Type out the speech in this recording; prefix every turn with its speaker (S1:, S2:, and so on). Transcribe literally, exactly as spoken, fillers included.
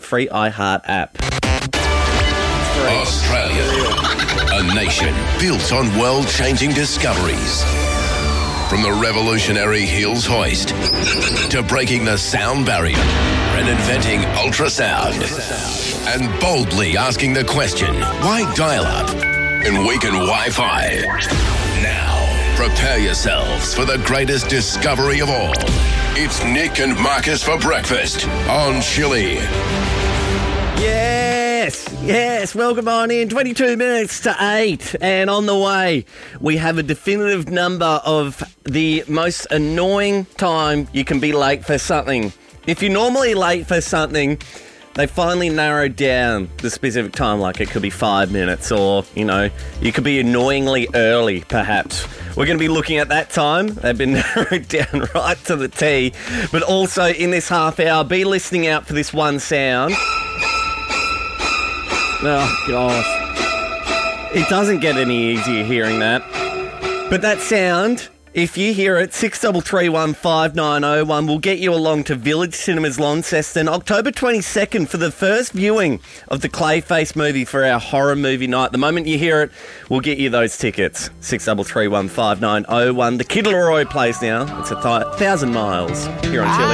S1: free iHeart app.
S2: Australia, a nation built on world-changing discoveries. From the revolutionary Hills hoist to breaking the sound barrier and inventing ultrasound. And boldly asking the question, why dial-up and weaken Wi-Fi? Now, prepare yourselves for the greatest discovery of all. It's Nick and Marcus for breakfast on Chili.
S1: Yes, yes, welcome on in. twenty-two minutes to eight, and on the way, we have a definitive number of the most annoying time you can be late for something. If you're normally late for something, they finally narrowed down the specific time, like it could be five minutes or, you know, you could be annoyingly early, perhaps. We're going to be looking at that time. They've been narrowed down right to the T. But also in this half hour, be listening out for this one sound. Oh, gosh. It doesn't get any easier hearing that. But that sound, if you hear it, six three three one five nine oh one will get you along to Village Cinemas Launceston October twenty-second for the first viewing of the Clayface movie for our horror movie night. The moment you hear it, we'll get you those tickets. six three three one five nine oh one. The Kid Leroy plays now. It's a th- thousand miles here on Chili.